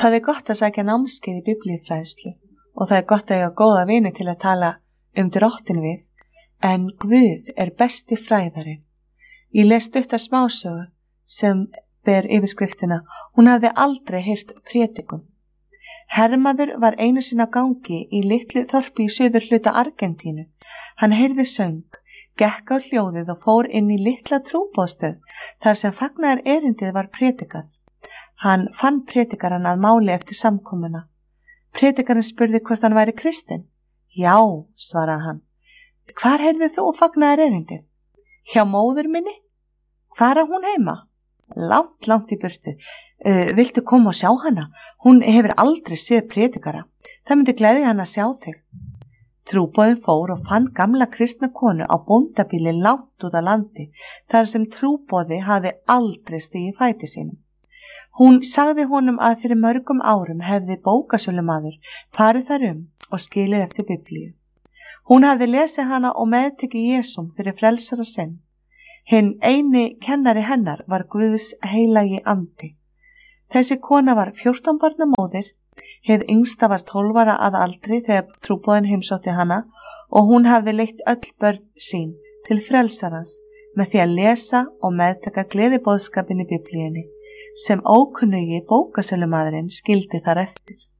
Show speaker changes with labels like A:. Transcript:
A: Það gott að sækja námskeið í biblíufræðslu og það gott að eiga góða vini til að tala Drottin við, en Guð besti fræðarinn. Ég les stutta smásögu sem ber yfirskriftina Hún hafði aldrei heyrt prédikun. Hermaður var einu sinni á gangi í litlu þorpi í suðurhluta Argentínu. Hann heyrði söng, gekk á hljóðið og fór inn í litla trúboðstöð þar sem fagnaðar erindið var prédikað. Hann fann prédikarann að máli eftir samkomuna. Prédikarinn spurði hvort hann væri kristinn. Já, svaraði hann. Hvar heyrðir þú fagnaðar erindið? Hjá móður minni. Hvar er hún heima? Langt í burtu. Viltu koma og sjá hana? Hún hefur aldrei séð prédikara. Það myndi gleðja hann að sjá þig. Trúboðinn fór og fann gamla kristna konu á bóndabíli langt út á landi, þar sem trúboði hafði aldrei stigið fæti sínum. Hún sagði honum að fyrir mörgum árum hefði bókasölumaður farið þar og skilið eftir Biblíu. Hún hafði lesið hana og meðtekið Jesúm fyrir frelsara sinn. Hinn eini kennari hennar var Guðs heilagi andi. Þessi kona var 14 barna móðir, hið yngsta var 12 ára að aldri þegar trúboðinn heimsótti hana og hún hafði leitt öll börn sín til frelsarans með því að lesa og meðtaka gleðiboðskapinn í Biblíunni sem ókunnugi bókasölumaðurinn skildi þar eftir.